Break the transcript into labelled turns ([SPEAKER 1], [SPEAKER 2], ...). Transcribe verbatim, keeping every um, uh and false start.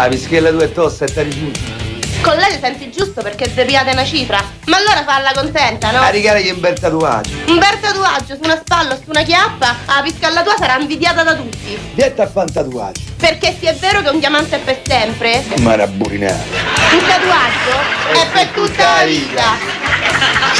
[SPEAKER 1] Ah, pischella tua è tosta e ti risulta.
[SPEAKER 2] Con lei ti senti giusto perché deviate una cifra. Ma allora falla contenta, no?
[SPEAKER 1] A rigare che un bel tatuaggio.
[SPEAKER 2] Un bel tatuaggio su una spalla o su una chiappa, la piscalla tua sarà invidiata da tutti.
[SPEAKER 1] Vietta a fan tatuaggio.
[SPEAKER 2] Perché se è vero che un diamante è per sempre,
[SPEAKER 1] Ma era burinata.
[SPEAKER 2] un tatuaggio è per tutta la vita.